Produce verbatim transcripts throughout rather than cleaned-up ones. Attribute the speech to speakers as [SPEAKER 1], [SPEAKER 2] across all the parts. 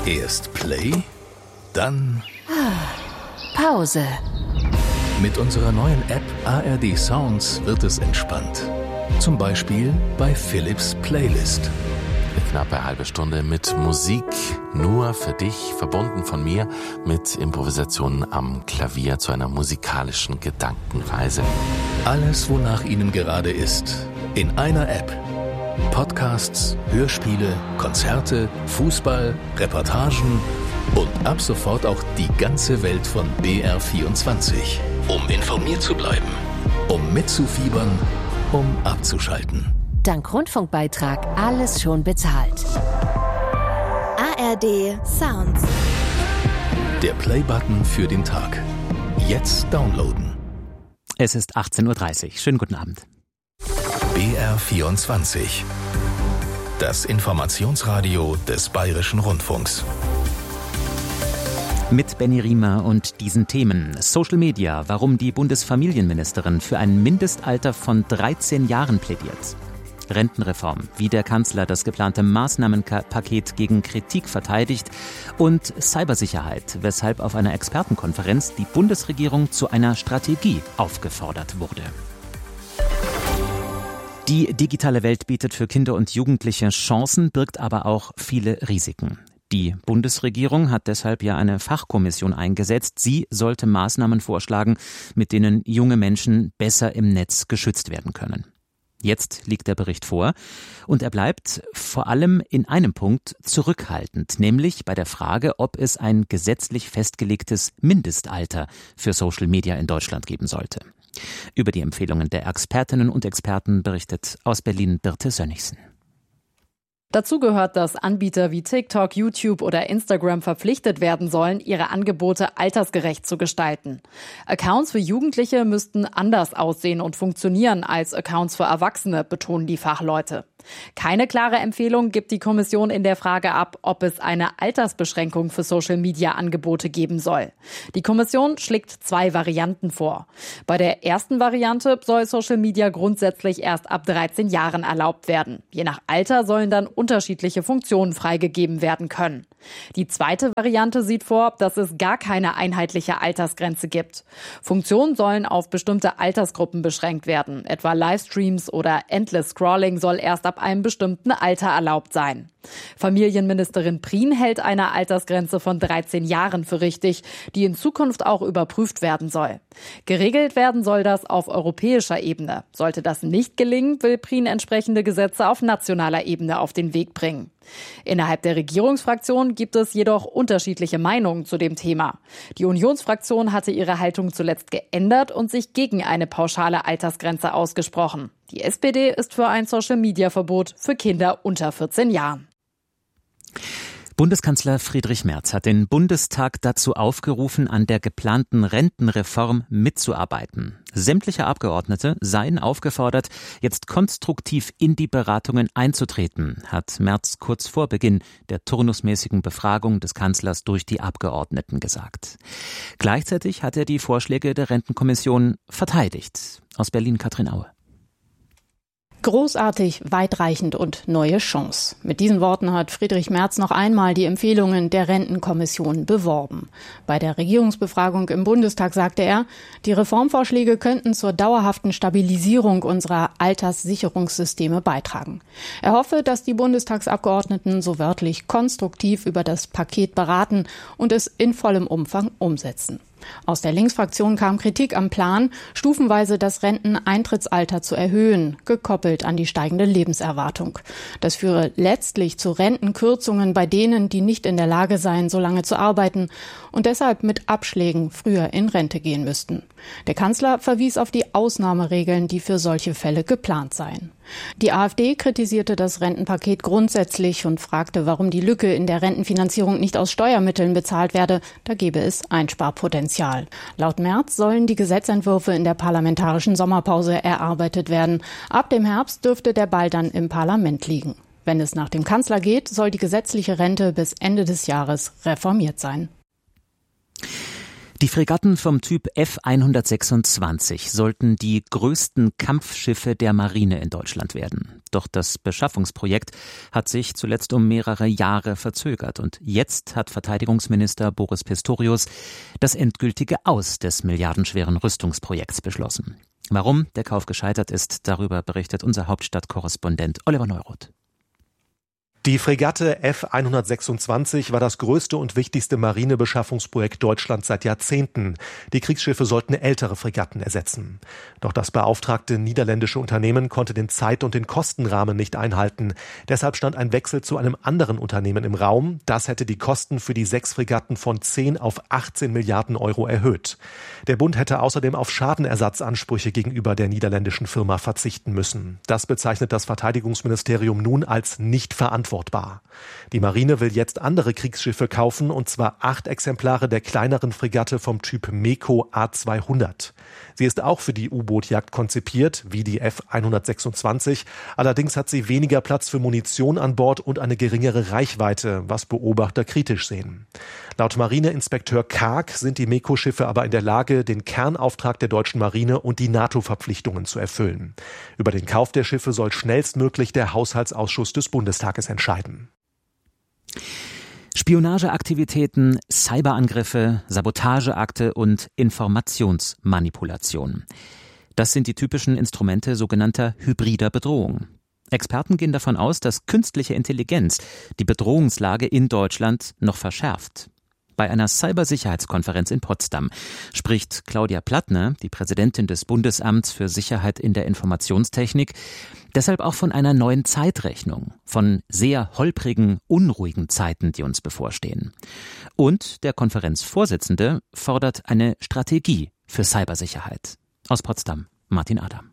[SPEAKER 1] Erst Play, dann
[SPEAKER 2] Pause.
[SPEAKER 1] Mit unserer neuen App A R D Sounds wird es entspannt. Zum Beispiel bei Philips Playlist.
[SPEAKER 3] Eine knappe halbe Stunde mit Musik nur für dich, verbunden von mir mit Improvisationen am Klavier zu einer musikalischen Gedankenreise.
[SPEAKER 1] Alles, wonach Ihnen gerade ist, in einer App. Podcasts, Hörspiele, Konzerte, Fußball, Reportagen und ab sofort auch die ganze Welt von B R vierundzwanzig. Um informiert zu bleiben, um mitzufiebern, um abzuschalten.
[SPEAKER 2] Dank Rundfunkbeitrag alles schon bezahlt.
[SPEAKER 4] A R D Sounds.
[SPEAKER 1] Der Play-Button für den Tag. Jetzt downloaden.
[SPEAKER 5] Es ist achtzehn Uhr dreißig. Schönen guten Abend.
[SPEAKER 1] B R vierundzwanzig. Das Informationsradio des Bayerischen Rundfunks.
[SPEAKER 5] Mit Benny Riemer und diesen Themen. Social Media, warum die Bundesfamilienministerin für ein Mindestalter von dreizehn Jahren plädiert. Rentenreform, wie der Kanzler das geplante Maßnahmenpaket gegen Kritik verteidigt. Und Cybersicherheit, weshalb auf einer Expertenkonferenz die Bundesregierung zu einer Strategie aufgefordert wurde. Die digitale Welt bietet für Kinder und Jugendliche Chancen, birgt aber auch viele Risiken. Die Bundesregierung hat deshalb ja eine Fachkommission eingesetzt. Sie sollte Maßnahmen vorschlagen, mit denen junge Menschen besser im Netz geschützt werden können. Jetzt liegt der Bericht vor und er bleibt vor allem in einem Punkt zurückhaltend, nämlich bei der Frage, ob es ein gesetzlich festgelegtes Mindestalter für Social Media in Deutschland geben sollte. Über die Empfehlungen der Expertinnen und Experten berichtet aus Berlin Birte Sönnigsen.
[SPEAKER 6] Dazu gehört, dass Anbieter wie TikTok, YouTube oder Instagram verpflichtet werden sollen, ihre Angebote altersgerecht zu gestalten. Accounts für Jugendliche müssten anders aussehen und funktionieren als Accounts für Erwachsene, betonen die Fachleute. Keine klare Empfehlung gibt die Kommission in der Frage ab, ob es eine Altersbeschränkung für Social-Media-Angebote geben soll. Die Kommission schlägt zwei Varianten vor. Bei der ersten Variante soll Social Media grundsätzlich erst ab dreizehn Jahren erlaubt werden. Je nach Alter sollen dann unterschiedliche Funktionen freigegeben werden können. Die zweite Variante sieht vor, dass es gar keine einheitliche Altersgrenze gibt. Funktionen sollen auf bestimmte Altersgruppen beschränkt werden. Etwa Livestreams oder Endless Scrolling soll erst ab einem bestimmten Alter erlaubt sein. Familienministerin Prien hält eine Altersgrenze von dreizehn Jahren für richtig, die in Zukunft auch überprüft werden soll. Geregelt werden soll das auf europäischer Ebene. Sollte das nicht gelingen, will Prien entsprechende Gesetze auf nationaler Ebene auf den Weg bringen. Innerhalb der Regierungsfraktion gibt es jedoch unterschiedliche Meinungen zu dem Thema. Die Unionsfraktion hatte ihre Haltung zuletzt geändert und sich gegen eine pauschale Altersgrenze ausgesprochen. Die S P D ist für ein Social-Media-Verbot für Kinder unter vierzehn Jahren.
[SPEAKER 5] Bundeskanzler Friedrich Merz hat den Bundestag dazu aufgerufen, an der geplanten Rentenreform mitzuarbeiten. Sämtliche Abgeordnete seien aufgefordert, jetzt konstruktiv in die Beratungen einzutreten, hat Merz kurz vor Beginn der turnusmäßigen Befragung des Kanzlers durch die Abgeordneten gesagt. Gleichzeitig hat er die Vorschläge der Rentenkommission verteidigt. Aus Berlin Katrin Aue.
[SPEAKER 7] Großartig, weitreichend und neue Chance. Mit diesen Worten hat Friedrich Merz noch einmal die Empfehlungen der Rentenkommission beworben. Bei der Regierungsbefragung im Bundestag sagte er, die Reformvorschläge könnten zur dauerhaften Stabilisierung unserer Alterssicherungssysteme beitragen. Er hoffe, dass die Bundestagsabgeordneten so wörtlich konstruktiv über das Paket beraten und es in vollem Umfang umsetzen. Aus der Linksfraktion kam Kritik am Plan, stufenweise das Renteneintrittsalter zu erhöhen, gekoppelt an die steigende Lebenserwartung. Das führe letztlich zu Rentenkürzungen bei denen, die nicht in der Lage seien, so lange zu arbeiten und deshalb mit Abschlägen früher in Rente gehen müssten. Der Kanzler verwies auf die Ausnahmeregeln, die für solche Fälle geplant seien. Die AfD kritisierte das Rentenpaket grundsätzlich und fragte, warum die Lücke in der Rentenfinanzierung nicht aus Steuermitteln bezahlt werde. Da gebe es Einsparpotenzial. Laut Merz sollen die Gesetzentwürfe in der parlamentarischen Sommerpause erarbeitet werden. Ab dem Herbst dürfte der Ball dann im Parlament liegen. Wenn es nach dem Kanzler geht, soll die gesetzliche Rente bis Ende des Jahres reformiert sein.
[SPEAKER 5] Die Fregatten vom Typ F hundertsechsundzwanzig sollten die größten Kampfschiffe der Marine in Deutschland werden. Doch das Beschaffungsprojekt hat sich zuletzt um mehrere Jahre verzögert. Und jetzt hat Verteidigungsminister Boris Pistorius das endgültige Aus des milliardenschweren Rüstungsprojekts beschlossen. Warum der Kauf gescheitert ist, darüber berichtet unser Hauptstadtkorrespondent Oliver Neuroth.
[SPEAKER 8] Die Fregatte F hundertsechsundzwanzig war das größte und wichtigste Marinebeschaffungsprojekt Deutschlands seit Jahrzehnten. Die Kriegsschiffe sollten ältere Fregatten ersetzen. Doch das beauftragte niederländische Unternehmen konnte den Zeit- und den Kostenrahmen nicht einhalten. Deshalb stand ein Wechsel zu einem anderen Unternehmen im Raum. Das hätte die Kosten für die sechs Fregatten von zehn auf achtzehn Milliarden Euro erhöht. Der Bund hätte außerdem auf Schadenersatzansprüche gegenüber der niederländischen Firma verzichten müssen. Das bezeichnet das Verteidigungsministerium nun als nicht verantwortbar. Die Marine will jetzt andere Kriegsschiffe kaufen, und zwar acht Exemplare der kleineren Fregatte vom Typ MEKO A zweihundert. Sie ist auch für die U-Boot-Jagd konzipiert, wie die F hundertsechsundzwanzig. Allerdings hat sie weniger Platz für Munition an Bord und eine geringere Reichweite, was Beobachter kritisch sehen. Laut Marineinspekteur Karg sind die MEKO-Schiffe aber in der Lage, den Kernauftrag der deutschen Marine und die NATO-Verpflichtungen zu erfüllen. Über den Kauf der Schiffe soll schnellstmöglich der Haushaltsausschuss des Bundestages entscheiden.
[SPEAKER 5] Spionageaktivitäten, Cyberangriffe, Sabotageakte und Informationsmanipulation. Das sind die typischen Instrumente sogenannter hybrider Bedrohung. Experten gehen davon aus, dass künstliche Intelligenz die Bedrohungslage in Deutschland noch verschärft. Bei einer Cybersicherheitskonferenz in Potsdam spricht Claudia Plattner, die Präsidentin des Bundesamts für Sicherheit in der Informationstechnik, deshalb auch von einer neuen Zeitrechnung, von sehr holprigen, unruhigen Zeiten, die uns bevorstehen. Und der Konferenzvorsitzende fordert eine Strategie für Cybersicherheit. Aus Potsdam, Martin Adam.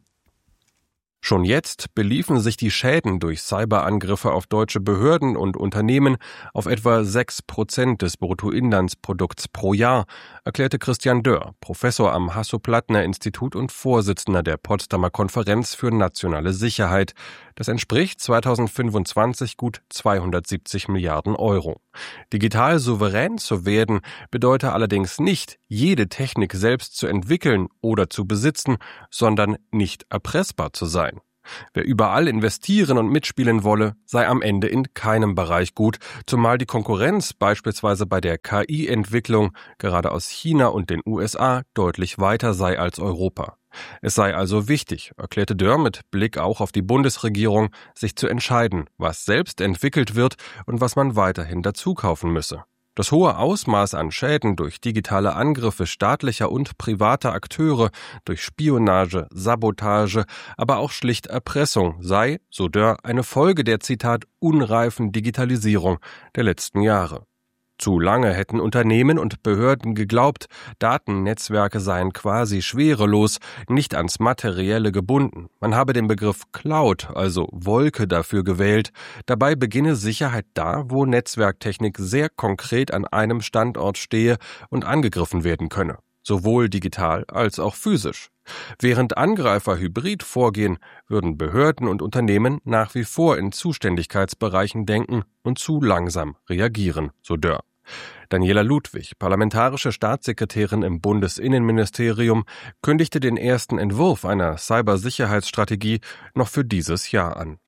[SPEAKER 9] Schon jetzt beliefen sich die Schäden durch Cyberangriffe auf deutsche Behörden und Unternehmen auf etwa sechs Prozent des Bruttoinlandsprodukts pro Jahr, erklärte Christian Dörr, Professor am Hasso-Plattner-Institut und Vorsitzender der Potsdamer Konferenz für nationale Sicherheit. Das entspricht zweitausendfünfundzwanzig gut zweihundertsiebzig Milliarden Euro. Digital souverän zu werden bedeutet allerdings nicht, jede Technik selbst zu entwickeln oder zu besitzen, sondern nicht erpressbar zu sein. Wer überall investieren und mitspielen wolle, sei am Ende in keinem Bereich gut, zumal die Konkurrenz beispielsweise bei der K I-Entwicklung gerade aus China und den U S A deutlich weiter sei als Europa. Es sei also wichtig, erklärte Dörr mit Blick auch auf die Bundesregierung, sich zu entscheiden, was selbst entwickelt wird und was man weiterhin dazu kaufen müsse. Das hohe Ausmaß an Schäden durch digitale Angriffe staatlicher und privater Akteure, durch Spionage, Sabotage, aber auch schlicht Erpressung sei, so Dörr, eine Folge der, Zitat, unreifen Digitalisierung der letzten Jahre. Zu lange hätten Unternehmen und Behörden geglaubt, Datennetzwerke seien quasi schwerelos, nicht ans Materielle gebunden. Man habe den Begriff Cloud, also Wolke, dafür gewählt. Dabei beginne Sicherheit da, wo Netzwerktechnik sehr konkret an einem Standort stehe und angegriffen werden könne, sowohl digital als auch physisch. Während Angreifer hybrid vorgehen, würden Behörden und Unternehmen nach wie vor in Zuständigkeitsbereichen denken und zu langsam reagieren, so Dörr. Daniela Ludwig, parlamentarische Staatssekretärin im Bundesinnenministerium, kündigte den ersten Entwurf einer Cybersicherheitsstrategie noch für dieses Jahr an.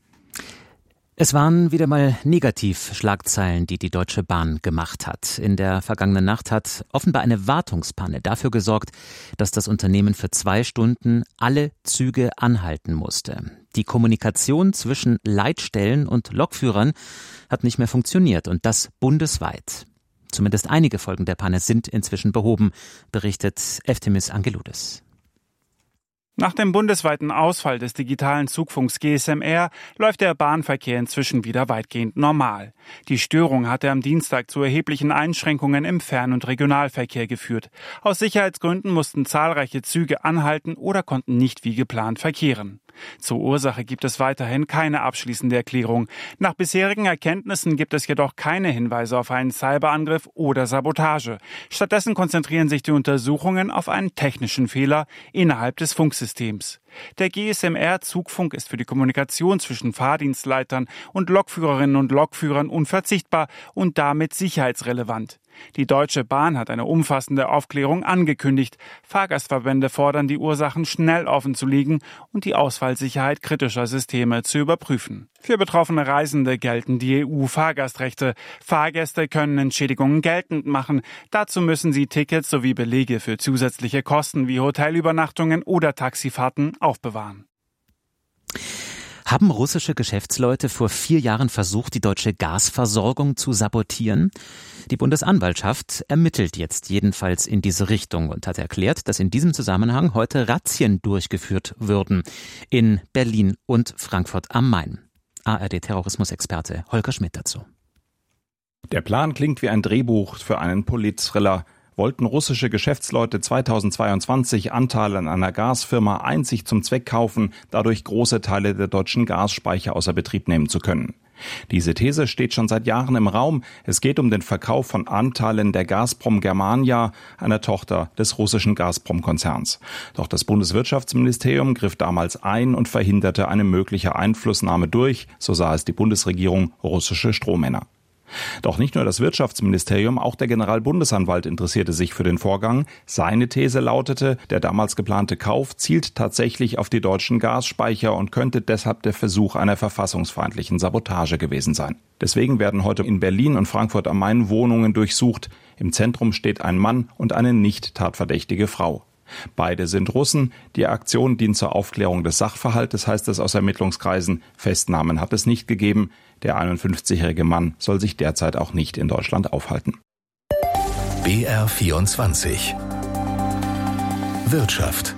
[SPEAKER 5] Es waren wieder mal Negativ-Schlagzeilen, die die Deutsche Bahn gemacht hat. In der vergangenen Nacht hat offenbar eine Wartungspanne dafür gesorgt, dass das Unternehmen für zwei Stunden alle Züge anhalten musste. Die Kommunikation zwischen Leitstellen und Lokführern hat nicht mehr funktioniert, und das bundesweit. Zumindest einige Folgen der Panne sind inzwischen behoben, berichtet Eftimis Angeloudis.
[SPEAKER 10] Nach dem bundesweiten Ausfall des digitalen Zugfunks G S M R läuft der Bahnverkehr inzwischen wieder weitgehend normal. Die Störung hatte am Dienstag zu erheblichen Einschränkungen im Fern- und Regionalverkehr geführt. Aus Sicherheitsgründen mussten zahlreiche Züge anhalten oder konnten nicht wie geplant verkehren. Zur Ursache gibt es weiterhin keine abschließende Erklärung. Nach bisherigen Erkenntnissen gibt es jedoch keine Hinweise auf einen Cyberangriff oder Sabotage. Stattdessen konzentrieren sich die Untersuchungen auf einen technischen Fehler innerhalb des Funksystems. Der G S M R-Zugfunk ist für die Kommunikation zwischen Fahrdienstleitern und Lokführerinnen und Lokführern unverzichtbar und damit sicherheitsrelevant. Die Deutsche Bahn hat eine umfassende Aufklärung angekündigt. Fahrgastverbände fordern, die Ursachen schnell offenzulegen und die Ausfallsicherheit kritischer Systeme zu überprüfen. Für betroffene Reisende gelten die E U-Fahrgastrechte. Fahrgäste können Entschädigungen geltend machen. Dazu müssen sie Tickets sowie Belege für zusätzliche Kosten wie Hotelübernachtungen oder Taxifahrten aufbewahren.
[SPEAKER 5] Haben russische Geschäftsleute vor vier Jahren versucht, die deutsche Gasversorgung zu sabotieren? Die Bundesanwaltschaft ermittelt jetzt jedenfalls in diese Richtung und hat erklärt, dass in diesem Zusammenhang heute Razzien durchgeführt würden in Berlin und Frankfurt am Main. A R D-Terrorismusexperte Holger Schmidt dazu.
[SPEAKER 11] Der Plan klingt wie ein Drehbuch für einen Polit-Thriller. Wollten russische Geschäftsleute zweitausendzweiundzwanzig Anteile an einer Gasfirma einzig zum Zweck kaufen, dadurch große Teile der deutschen Gasspeicher außer Betrieb nehmen zu können. Diese These steht schon seit Jahren im Raum. Es geht um den Verkauf von Anteilen der Gazprom Germania, einer Tochter des russischen Gazprom-Konzerns. Doch das Bundeswirtschaftsministerium griff damals ein und verhinderte eine mögliche Einflussnahme durch, so sah es die Bundesregierung, russische Strohmänner. Doch nicht nur das Wirtschaftsministerium, auch der Generalbundesanwalt interessierte sich für den Vorgang. Seine These lautete, der damals geplante Kauf zielt tatsächlich auf die deutschen Gasspeicher und könnte deshalb der Versuch einer verfassungsfeindlichen Sabotage gewesen sein. Deswegen werden heute in Berlin und Frankfurt am Main Wohnungen durchsucht. Im Zentrum steht ein Mann und eine nicht tatverdächtige Frau. Beide sind Russen. Die Aktion dient zur Aufklärung des Sachverhaltes, heißt es aus Ermittlungskreisen. Festnahmen hat es nicht gegeben. Der einundfünfzigjährige Mann soll sich derzeit auch nicht in Deutschland aufhalten.
[SPEAKER 1] B R vierundzwanzig Wirtschaft.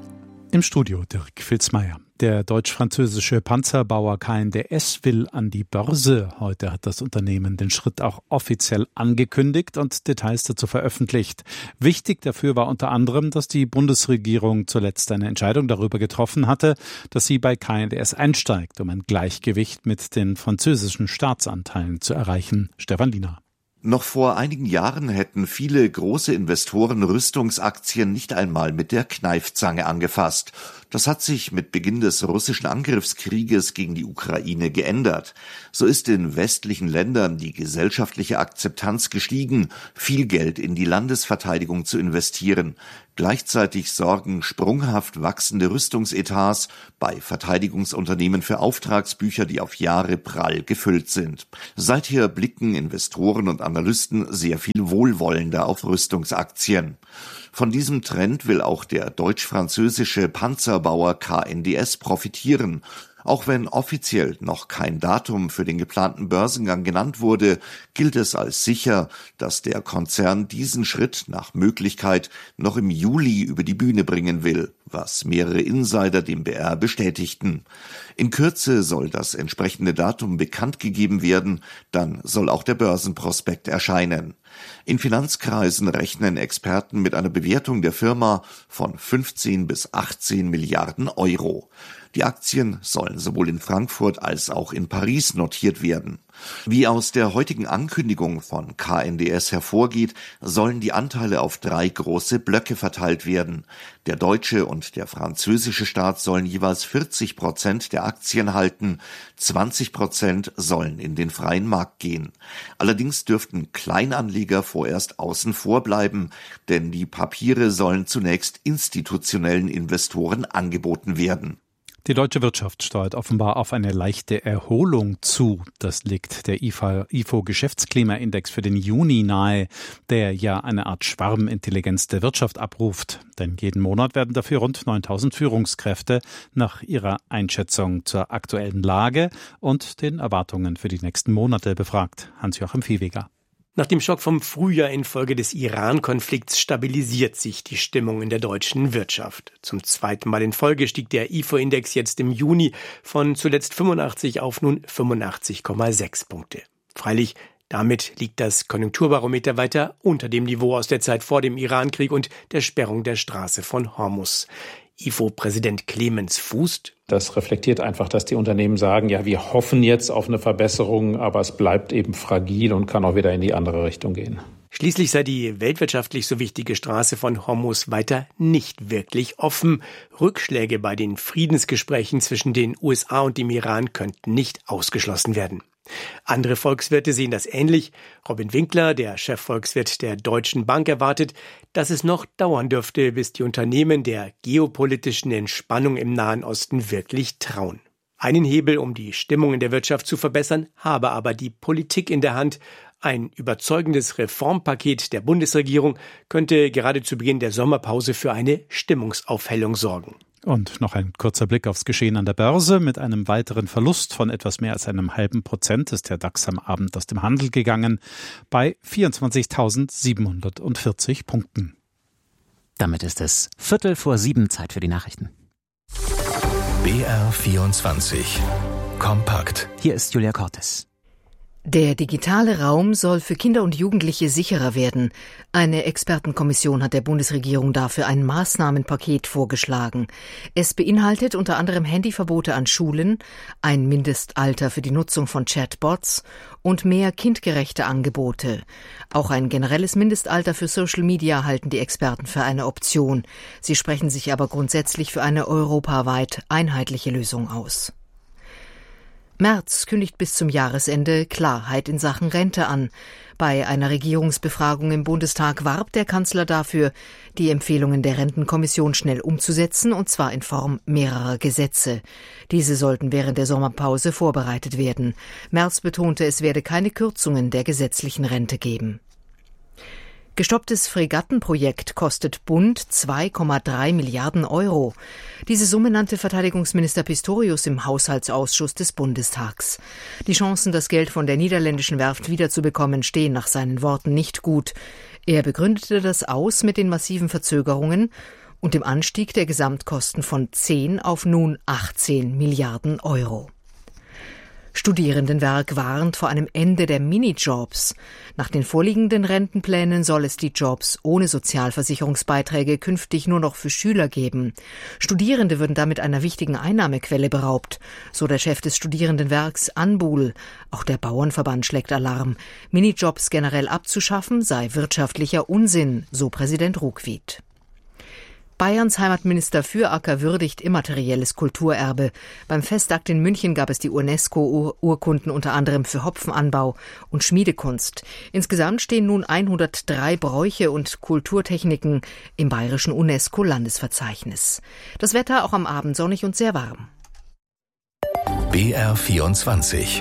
[SPEAKER 12] Im Studio Dirk Filzmeier. Der deutsch-französische Panzerbauer K N D S will an die Börse. Heute hat das Unternehmen den Schritt auch offiziell angekündigt und Details dazu veröffentlicht. Wichtig dafür war unter anderem, dass die Bundesregierung zuletzt eine Entscheidung darüber getroffen hatte, dass sie bei K N D S einsteigt, um ein Gleichgewicht mit den französischen Staatsanteilen zu erreichen. Stefan Liener.
[SPEAKER 13] Noch vor einigen Jahren hätten viele große Investoren Rüstungsaktien nicht einmal mit der Kneifzange angefasst. Das hat sich mit Beginn des russischen Angriffskrieges gegen die Ukraine geändert. So ist in westlichen Ländern die gesellschaftliche Akzeptanz gestiegen, viel Geld in die Landesverteidigung zu investieren. Gleichzeitig sorgen sprunghaft wachsende Rüstungsetats bei Verteidigungsunternehmen für Auftragsbücher, die auf Jahre prall gefüllt sind. Seither blicken Investoren und Analysten sehr viel wohlwollender auf Rüstungsaktien. Von diesem Trend will auch der deutsch-französische Panzerbauer K N D S profitieren. Auch wenn offiziell noch kein Datum für den geplanten Börsengang genannt wurde, gilt es als sicher, dass der Konzern diesen Schritt nach Möglichkeit noch im Juli über die Bühne bringen will, was mehrere Insider dem B R bestätigten. In Kürze soll das entsprechende Datum bekannt gegeben werden, dann soll auch der Börsenprospekt erscheinen. In Finanzkreisen rechnen Experten mit einer Bewertung der Firma von fünfzehn bis achtzehn Milliarden Euro. Die Aktien sollen sowohl in Frankfurt als auch in Paris notiert werden. Wie aus der heutigen Ankündigung von K N D S hervorgeht, sollen die Anteile auf drei große Blöcke verteilt werden. Der deutsche und der französische Staat sollen jeweils vierzig Prozent der Aktien halten, zwanzig Prozent sollen in den freien Markt gehen. Allerdings dürften Kleinanleger vorerst außen vor bleiben, denn die Papiere sollen zunächst institutionellen Investoren angeboten werden.
[SPEAKER 12] Die deutsche Wirtschaft steuert offenbar auf eine leichte Erholung zu. Das legt der I F O-Geschäftsklimaindex für den Juni nahe, der ja eine Art Schwarmintelligenz der Wirtschaft abruft. Denn jeden Monat werden dafür rund neuntausend Führungskräfte nach ihrer Einschätzung zur aktuellen Lage und den Erwartungen für die nächsten Monate befragt. Hans-Joachim Viehweger.
[SPEAKER 14] Nach dem Schock vom Frühjahr infolge des Iran-Konflikts stabilisiert sich die Stimmung in der deutschen Wirtschaft. Zum zweiten Mal in Folge stieg der I F O-Index jetzt im Juni von zuletzt fünfundachtzig auf nun fünfundachtzig Komma sechs Punkte. Freilich, damit liegt das Konjunkturbarometer weiter unter dem Niveau aus der Zeit vor dem Irankrieg und der Sperrung der Straße von Hormuz. I F O-Präsident Clemens Fußt:
[SPEAKER 15] Das reflektiert einfach, dass die Unternehmen sagen, ja, wir hoffen jetzt auf eine Verbesserung, aber es bleibt eben fragil und kann auch wieder in die andere Richtung gehen.
[SPEAKER 14] Schließlich sei die weltwirtschaftlich so wichtige Straße von Hormuz weiter nicht wirklich offen. Rückschläge bei den Friedensgesprächen zwischen den U S A und dem Iran könnten nicht ausgeschlossen werden. Andere Volkswirte sehen das ähnlich. Robin Winkler, der Chefvolkswirt der Deutschen Bank, erwartet, dass es noch dauern dürfte, bis die Unternehmen der geopolitischen Entspannung im Nahen Osten wirklich trauen. Einen Hebel, um die Stimmung in der Wirtschaft zu verbessern, habe aber die Politik in der Hand. Ein überzeugendes Reformpaket der Bundesregierung könnte gerade zu Beginn der Sommerpause für eine Stimmungsaufhellung sorgen.
[SPEAKER 12] Und noch ein kurzer Blick aufs Geschehen an der Börse. Mit einem weiteren Verlust von etwas mehr als einem halben Prozent ist der DAX am Abend aus dem Handel gegangen bei vierundzwanzigtausendsiebenhundertvierzig Punkten.
[SPEAKER 5] Damit ist es Viertel vor sieben, Zeit für die Nachrichten.
[SPEAKER 1] B R vierundzwanzig. Kompakt.
[SPEAKER 5] Hier ist Julia Cortes.
[SPEAKER 16] Der digitale Raum soll für Kinder und Jugendliche sicherer werden. Eine Expertenkommission hat der Bundesregierung dafür ein Maßnahmenpaket vorgeschlagen. Es beinhaltet unter anderem Handyverbote an Schulen, ein Mindestalter für die Nutzung von Chatbots und mehr kindgerechte Angebote. Auch ein generelles Mindestalter für Social Media halten die Experten für eine Option. Sie sprechen sich aber grundsätzlich für eine europaweit einheitliche Lösung aus. Merz kündigt bis zum Jahresende Klarheit in Sachen Rente an. Bei einer Regierungsbefragung im Bundestag warb der Kanzler dafür, die Empfehlungen der Rentenkommission schnell umzusetzen, und zwar in Form mehrerer Gesetze. Diese sollten während der Sommerpause vorbereitet werden. Merz betonte, es werde keine Kürzungen der gesetzlichen Rente geben. Gestopptes Fregattenprojekt kostet Bund zwei Komma drei Milliarden Euro. Diese Summe nannte Verteidigungsminister Pistorius im Haushaltsausschuss des Bundestags. Die Chancen, das Geld von der niederländischen Werft wiederzubekommen, stehen nach seinen Worten nicht gut. Er begründete das aus mit den massiven Verzögerungen und dem Anstieg der Gesamtkosten von zehn auf nun achtzehn Milliarden Euro. Studierendenwerk warnt vor einem Ende der Minijobs. Nach den vorliegenden Rentenplänen soll es die Jobs ohne Sozialversicherungsbeiträge künftig nur noch für Schüler geben. Studierende würden damit einer wichtigen Einnahmequelle beraubt, so der Chef des Studierendenwerks Anbul. Auch der Bauernverband schlägt Alarm. Minijobs generell abzuschaffen sei wirtschaftlicher Unsinn, so Präsident Ruckwied. Bayerns Heimatminister Füracker würdigt immaterielles Kulturerbe. Beim Festakt in München gab es die UNESCO-Urkunden unter anderem für Hopfenanbau und Schmiedekunst. Insgesamt stehen nun hundertdrei Bräuche und Kulturtechniken im bayerischen UNESCO-Landesverzeichnis. Das Wetter auch am Abend sonnig und sehr warm.
[SPEAKER 1] B R vierundzwanzig.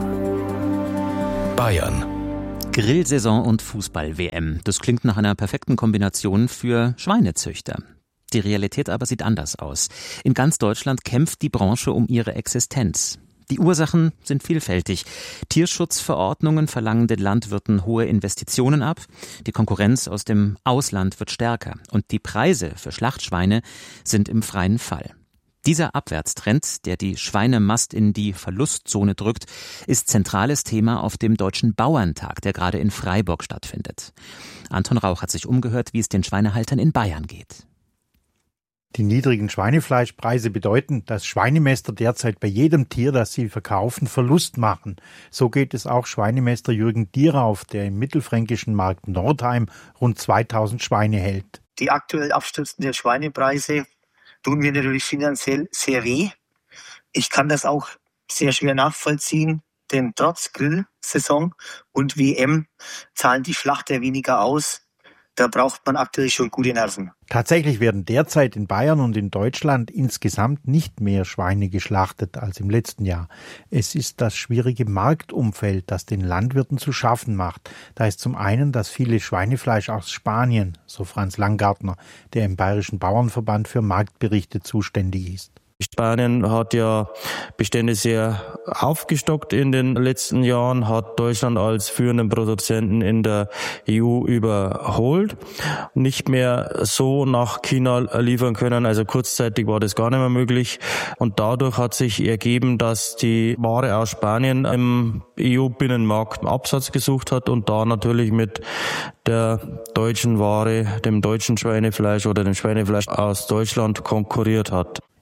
[SPEAKER 1] Bayern.
[SPEAKER 5] Grillsaison und Fußball-W M. Das klingt nach einer perfekten Kombination für Schweinezüchter. Die Realität aber sieht anders aus. In ganz Deutschland kämpft die Branche um ihre Existenz. Die Ursachen sind vielfältig. Tierschutzverordnungen verlangen den Landwirten hohe Investitionen ab. Die Konkurrenz aus dem Ausland wird stärker. Und die Preise für Schlachtschweine sind im freien Fall. Dieser Abwärtstrend, der die Schweinemast in die Verlustzone drückt, ist zentrales Thema auf dem Deutschen Bauerntag, der gerade in Freiburg stattfindet. Anton Rauch hat sich umgehört, wie es den Schweinehaltern in Bayern geht.
[SPEAKER 17] Die niedrigen Schweinefleischpreise bedeuten, dass Schweinemäster derzeit bei jedem Tier, das sie verkaufen, Verlust machen. So geht es auch Schweinemäster Jürgen Dierauf, der im mittelfränkischen Markt Nordheim rund zweitausend Schweine hält.
[SPEAKER 18] Die aktuell abstürzenden Schweinepreise tun mir natürlich finanziell sehr weh. Ich kann das auch sehr schwer nachvollziehen, denn trotz Grillsaison und W M zahlen die Schlachter weniger aus. Da braucht man aktuell schon gute Nerven.
[SPEAKER 17] Tatsächlich werden derzeit in Bayern und in Deutschland insgesamt nicht mehr Schweine geschlachtet als im letzten Jahr. Es ist das schwierige Marktumfeld, das den Landwirten zu schaffen macht. Da ist zum einen das viele Schweinefleisch aus Spanien, so Franz Langgartner, der im Bayerischen Bauernverband für Marktberichte zuständig ist.
[SPEAKER 19] Spanien hat ja Bestände sehr aufgestockt in den letzten Jahren, hat Deutschland als führenden Produzenten in der E U überholt, nicht mehr so nach China liefern können, also kurzzeitig war das gar nicht mehr möglich und dadurch hat sich ergeben, dass die Ware aus Spanien im E U-Binnenmarkt Absatz gesucht hat und da natürlich mit der deutschen Ware, dem deutschen Schweinefleisch oder dem Schweinefleisch aus Deutschland konkurriert hat.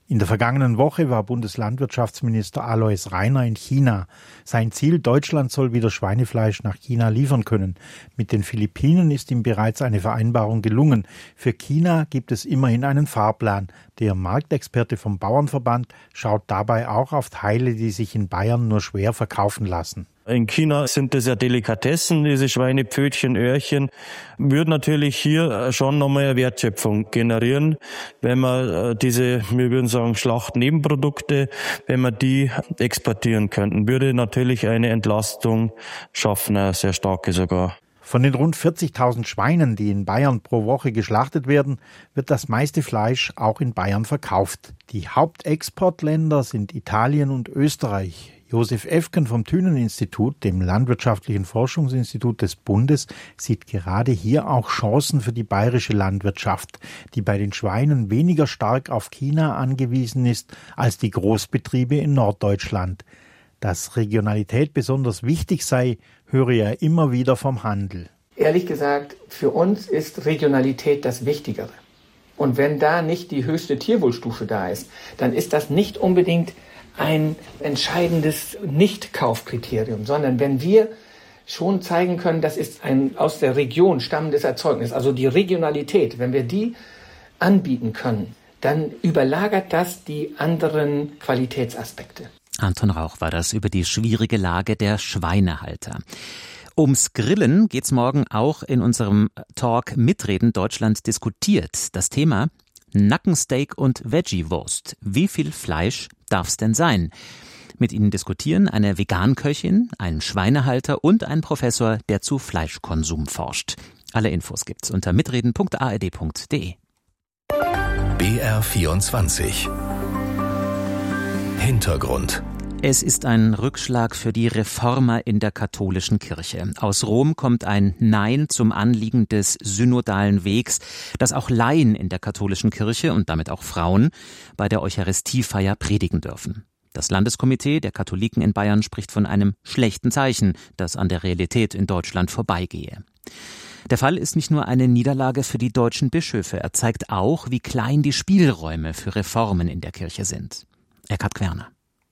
[SPEAKER 17] In der vergangenen Woche war Bundeslandwirtschaftsminister Alois Rainer in China. Sein Ziel, Deutschland soll wieder Schweinefleisch nach China liefern können. Mit den Philippinen ist ihm bereits eine Vereinbarung gelungen. Für China gibt es immerhin einen Fahrplan. Der Marktexperte vom Bauernverband schaut dabei auch auf Teile, die sich in Bayern nur schwer verkaufen lassen.
[SPEAKER 19] In China sind das ja Delikatessen, diese Schweinepfötchen, Öhrchen. Würde natürlich hier schon nochmal eine Wertschöpfung generieren, wenn man diese, wir würden sagen, Schlachtnebenprodukte, wenn man die exportieren könnten. Würde natürlich eine Entlastung schaffen, eine sehr starke sogar.
[SPEAKER 17] Von den rund vierzigtausend Schweinen, die in Bayern pro Woche geschlachtet werden, wird das meiste Fleisch auch in Bayern verkauft. Die Hauptexportländer sind Italien und Österreich. Josef Efken vom Thünen-Institut, dem landwirtschaftlichen Forschungsinstitut des Bundes, sieht gerade hier auch Chancen für die bayerische Landwirtschaft, die bei den Schweinen weniger stark auf China angewiesen ist als die Großbetriebe in Norddeutschland. Dass Regionalität besonders wichtig sei, höre er immer wieder vom Handel.
[SPEAKER 20] Ehrlich gesagt, für uns ist Regionalität das Wichtigere. Und wenn da nicht die höchste Tierwohlstufe da ist, dann ist das nicht unbedingt ein entscheidendes Nicht-Kaufkriterium, sondern wenn wir schon zeigen können, das ist ein aus der Region stammendes Erzeugnis, also die Regionalität, wenn wir die anbieten können, dann überlagert das die anderen Qualitätsaspekte.
[SPEAKER 5] Anton Rauch war das über die schwierige Lage der Schweinehalter. Ums Grillen geht's morgen auch in unserem Talk Mitreden Deutschland diskutiert. Das Thema Nackensteak und Veggie-Wurst. Wie viel Fleisch darf's denn sein? Mit Ihnen diskutieren eine Veganköchin, ein Schweinehalter und ein Professor, der zu Fleischkonsum forscht. Alle Infos gibt's unter mitreden punkt a r d punkt d e.
[SPEAKER 1] B R vierundzwanzig Hintergrund.
[SPEAKER 5] Es ist ein Rückschlag für die Reformer in der katholischen Kirche. Aus Rom kommt ein Nein zum Anliegen des synodalen Wegs, dass auch Laien in der katholischen Kirche und damit auch Frauen bei der Eucharistiefeier predigen dürfen. Das Landeskomitee der Katholiken in Bayern spricht von einem schlechten Zeichen, das an der Realität in Deutschland vorbeigehe. Der Fall ist nicht nur eine Niederlage für die deutschen Bischöfe, er zeigt auch, wie klein die Spielräume für Reformen in der Kirche sind. Eckhard Querner.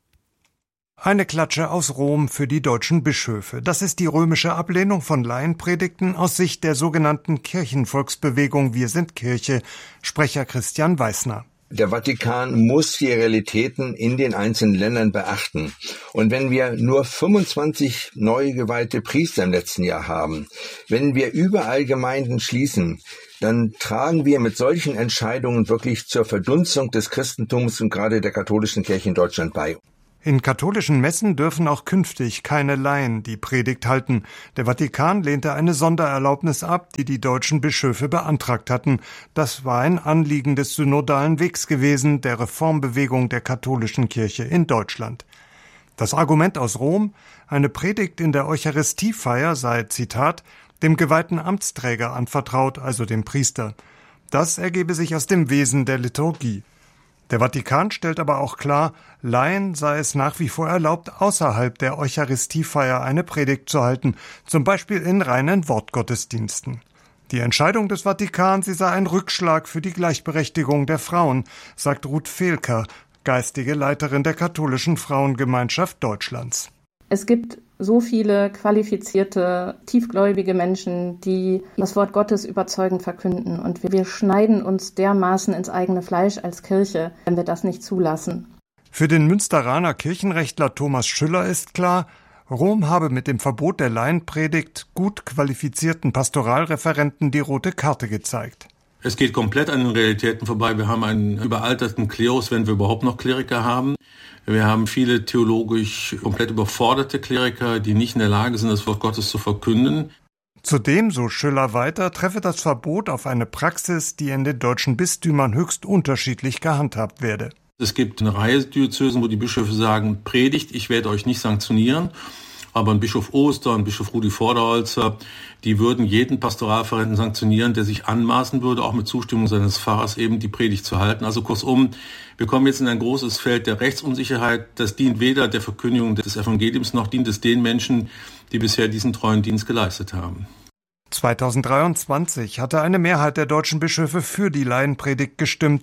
[SPEAKER 21] Eine Klatsche aus Rom für die deutschen Bischöfe. Das ist die römische Ablehnung von Laienpredigten aus Sicht der sogenannten Kirchenvolksbewegung Wir sind Kirche, Sprecher Christian Weißner.
[SPEAKER 22] Der Vatikan muss die Realitäten in den einzelnen Ländern beachten. Und wenn wir nur fünfundzwanzig neu geweihte Priester im letzten Jahr haben, wenn wir überall Gemeinden schließen, dann tragen wir mit solchen Entscheidungen wirklich zur Verdunstung des Christentums und gerade der katholischen Kirche in Deutschland bei.
[SPEAKER 21] In katholischen Messen dürfen auch künftig keine Laien die Predigt halten. Der Vatikan lehnte eine Sondererlaubnis ab, die die deutschen Bischöfe beantragt hatten. Das war ein Anliegen des synodalen Wegs gewesen, der Reformbewegung der katholischen Kirche in Deutschland. Das Argument aus Rom, eine Predigt in der Eucharistiefeier sei, Zitat, dem geweihten Amtsträger anvertraut, also dem Priester. Das ergebe sich aus dem Wesen der Liturgie. Der Vatikan stellt aber auch klar, Laien sei es nach wie vor erlaubt, außerhalb der Eucharistiefeier eine Predigt zu halten, zum Beispiel in reinen Wortgottesdiensten. Die Entscheidung des Vatikan, sie sei ein Rückschlag für die Gleichberechtigung der Frauen, sagt Ruth Fehlker, geistige Leiterin der katholischen Frauengemeinschaft Deutschlands.
[SPEAKER 23] Es gibt so viele qualifizierte, tiefgläubige Menschen, die das Wort Gottes überzeugend verkünden. Und wir schneiden uns dermaßen ins eigene Fleisch als Kirche, wenn wir das nicht zulassen.
[SPEAKER 21] Für den Münsteraner Kirchenrechtler Thomas Schüller ist klar, Rom habe mit dem Verbot der Laienpredigt gut qualifizierten Pastoralreferenten die rote Karte gezeigt.
[SPEAKER 24] Es geht komplett an den Realitäten vorbei. Wir haben einen überalterten Klerus, wenn wir überhaupt noch Kleriker haben. Wir haben viele theologisch komplett überforderte Kleriker, die nicht in der Lage sind, das Wort Gottes zu verkünden.
[SPEAKER 21] Zudem, so Schüller weiter, treffe das Verbot auf eine Praxis, die in den deutschen Bistümern höchst unterschiedlich gehandhabt werde.
[SPEAKER 24] Es gibt eine Reihe Diözesen, wo die Bischöfe sagen, predigt, ich werde euch nicht sanktionieren. Aber ein Bischof Oster, ein Bischof Rudi Vorderholzer, die würden jeden Pastoralreferenten sanktionieren, der sich anmaßen würde, auch mit Zustimmung seines Pfarrers eben die Predigt zu halten. Also kurzum, wir kommen jetzt in ein großes Feld der Rechtsunsicherheit. Das dient weder der Verkündigung des Evangeliums, noch dient es den Menschen, die bisher diesen treuen Dienst geleistet haben.
[SPEAKER 21] zweitausenddreiundzwanzig hatte eine Mehrheit der deutschen Bischöfe für die Laienpredigt gestimmt.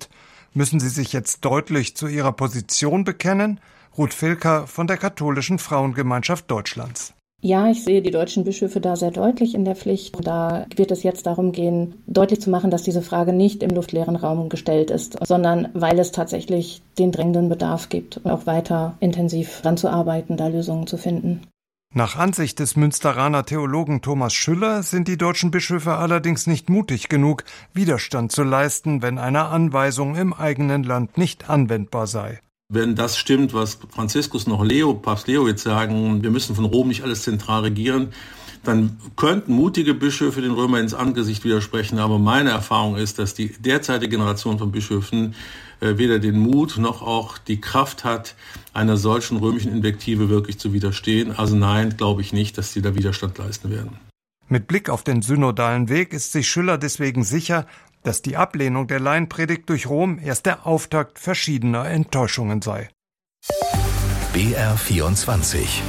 [SPEAKER 21] Müssen sie sich jetzt deutlich zu ihrer Position bekennen? Ruth Filker von der Katholischen Frauengemeinschaft Deutschlands.
[SPEAKER 23] Ja, ich sehe die deutschen Bischöfe da sehr deutlich in der Pflicht. Da wird es jetzt darum gehen, deutlich zu machen, dass diese Frage nicht im luftleeren Raum gestellt ist, sondern weil es tatsächlich den drängenden Bedarf gibt und auch weiter intensiv daran zu arbeiten, da Lösungen zu finden.
[SPEAKER 21] Nach Ansicht des Münsteraner Theologen Thomas Schüller sind die deutschen Bischöfe allerdings nicht mutig genug, Widerstand zu leisten, wenn eine Anweisung im eigenen Land nicht anwendbar sei.
[SPEAKER 24] Wenn das stimmt, was Franziskus noch Leo, Papst Leo jetzt sagen, wir müssen von Rom nicht alles zentral regieren, dann könnten mutige Bischöfe den Römer ins Angesicht widersprechen. Aber meine Erfahrung ist, dass die derzeitige Generation von Bischöfen äh, weder den Mut noch auch die Kraft hat, einer solchen römischen Invektive wirklich zu widerstehen. Also nein, glaube ich nicht, dass sie da Widerstand leisten werden.
[SPEAKER 21] Mit Blick auf den synodalen Weg ist sich Schüller deswegen sicher, dass die Ablehnung der Laienpredigt durch Rom erst der Auftakt verschiedener Enttäuschungen sei.
[SPEAKER 1] B R vierundzwanzig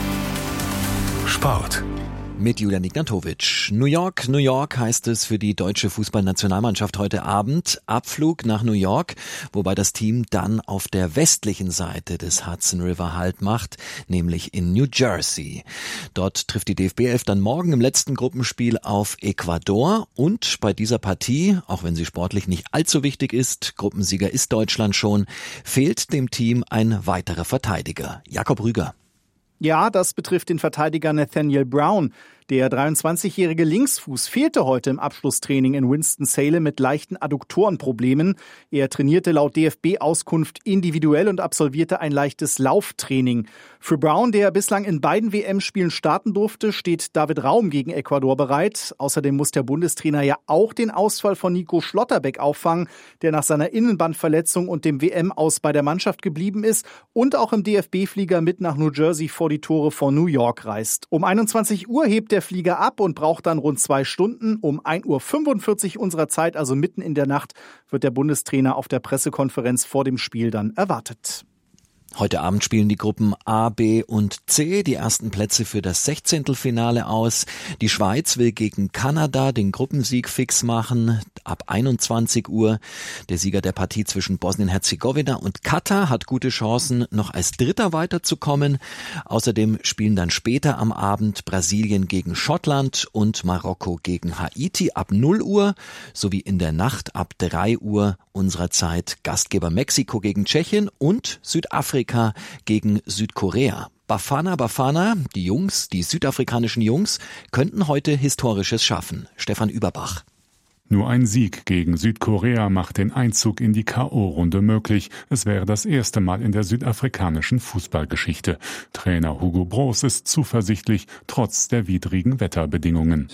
[SPEAKER 1] Sport.
[SPEAKER 2] Mit Julian Ignatowitsch. New York, New York heißt es für die deutsche Fußballnationalmannschaft heute Abend. Abflug nach New York, wobei das Team dann auf der westlichen Seite des Hudson River Halt macht, nämlich in New Jersey. Dort trifft die D F B elf dann morgen im letzten Gruppenspiel auf Ecuador. Und bei dieser Partie, auch wenn sie sportlich nicht allzu wichtig ist, Gruppensieger ist Deutschland schon, fehlt dem Team ein weiterer Verteidiger. Jakob Rüger.
[SPEAKER 3] Ja, das betrifft den Verteidiger Nathaniel Brown. Der dreiundzwanzigjährige Linksfuß fehlte heute im Abschlusstraining in Winston-Salem mit leichten Adduktorenproblemen. Er trainierte laut D F B-Auskunft individuell und absolvierte ein leichtes Lauftraining. Für Brown, der bislang in beiden W M-Spielen starten durfte, steht David Raum gegen Ecuador bereit. Außerdem muss der Bundestrainer ja auch den Ausfall von Nico Schlotterbeck auffangen, der nach seiner Innenbandverletzung und dem W M-Aus bei der Mannschaft geblieben ist und auch im D F B-Flieger mit nach New Jersey vor die Tore von New York reist. Um einundzwanzig Uhr hebt der Flieger ab und braucht dann rund zwei Stunden. Um ein Uhr fünfundvierzig unserer Zeit, also mitten in der Nacht, wird der Bundestrainer auf der Pressekonferenz vor dem Spiel dann erwartet.
[SPEAKER 2] Heute Abend spielen die Gruppen A, B und C die ersten Plätze für das Sechzehntelfinale aus. Die Schweiz will gegen Kanada den Gruppensieg fix machen, ab einundzwanzig Uhr. Der Sieger der Partie zwischen Bosnien-Herzegowina und Katar hat gute Chancen, noch als Dritter weiterzukommen. Außerdem spielen dann später am Abend Brasilien gegen Schottland und Marokko gegen Haiti ab null Uhr, sowie in der Nacht ab drei Uhr unserer Zeit Gastgeber Mexiko gegen Tschechien und Südafrika gegen Südkorea. Bafana Bafana, die Jungs, die südafrikanischen Jungs, könnten heute Historisches schaffen. Stefan Überbach.
[SPEAKER 4] Nur ein Sieg gegen Südkorea macht den Einzug in die K O-Runde möglich. Es wäre das erste Mal in der südafrikanischen Fußballgeschichte. Trainer Hugo Broos ist zuversichtlich, trotz der widrigen Wetterbedingungen.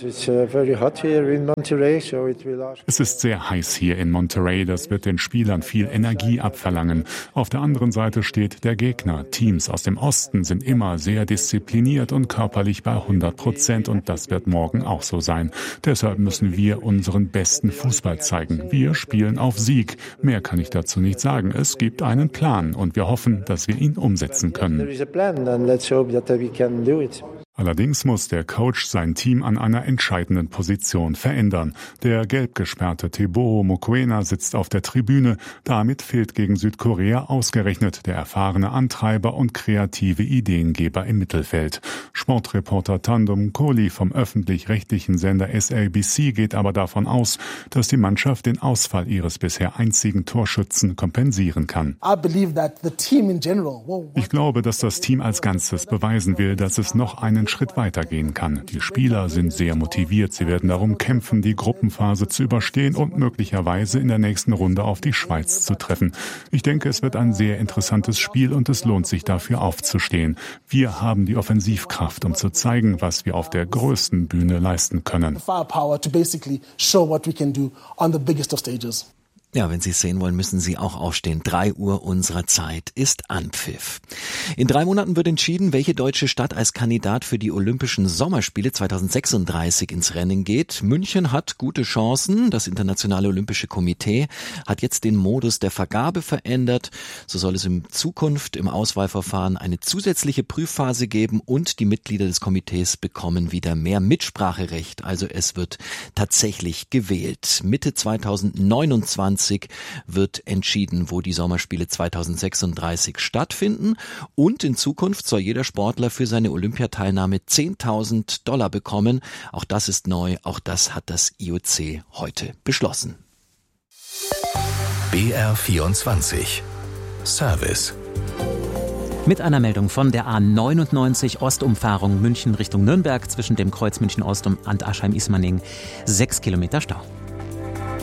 [SPEAKER 4] Es ist sehr heiß hier in Monterey, das wird den Spielern viel Energie abverlangen. Auf der anderen Seite steht der Gegner. Teams aus dem Osten sind immer sehr diszipliniert und körperlich bei hundert Prozent und das wird morgen auch so sein. Deshalb müssen wir unseren besten Fußball zeigen. Wir spielen auf Sieg. Mehr kann ich dazu nicht sagen. Es gibt einen Plan und wir hoffen, dass wir ihn umsetzen können. Allerdings muss der Coach sein Team an einer entscheidenden Position verändern. Der gelb gesperrte Teboho Mokoena sitzt auf der Tribüne. Damit fehlt gegen Südkorea ausgerechnet der erfahrene Antreiber und kreative Ideengeber im Mittelfeld. Sportreporter Tandem Kohli vom öffentlich-rechtlichen Sender S A B C geht aber davon aus, dass die Mannschaft den Ausfall ihres bisher einzigen Torschützen kompensieren kann. Ich glaube, dass das Team als Ganzes beweisen will, dass es noch einen Schritt weitergehen kann. Die Spieler sind sehr motiviert. Sie werden darum kämpfen, die Gruppenphase zu überstehen und möglicherweise in der nächsten Runde auf die Schweiz zu treffen. Ich denke, es wird ein sehr interessantes Spiel und es lohnt sich dafür aufzustehen. Wir haben die Offensivkraft, um zu zeigen, was wir auf der größten Bühne leisten können.
[SPEAKER 2] Ja, wenn Sie es sehen wollen, müssen Sie auch aufstehen. Drei Uhr unserer Zeit ist Anpfiff. In drei Monaten wird entschieden, welche deutsche Stadt als Kandidat für die Olympischen Sommerspiele zweitausendsechsunddreißig ins Rennen geht. München hat gute Chancen. Das Internationale Olympische Komitee hat jetzt den Modus der Vergabe verändert. So soll es in Zukunft im Auswahlverfahren eine zusätzliche Prüfphase geben und die Mitglieder des Komitees bekommen wieder mehr Mitspracherecht. Also es wird tatsächlich gewählt. Mitte zweitausendneunundzwanzig neunundzwanzig wird entschieden, wo die Sommerspiele zweitausendsechsunddreißig stattfinden. Und in Zukunft soll jeder Sportler für seine Olympiateilnahme zehntausend Dollar bekommen. Auch das ist neu, auch das hat das I O C heute beschlossen.
[SPEAKER 1] B R vierundzwanzig Service.
[SPEAKER 5] Mit einer Meldung von der A neunundneunzig Ostumfahrung München Richtung Nürnberg zwischen dem Kreuz München Ost und Aschheim-Ismaning. Sechs Kilometer Stau.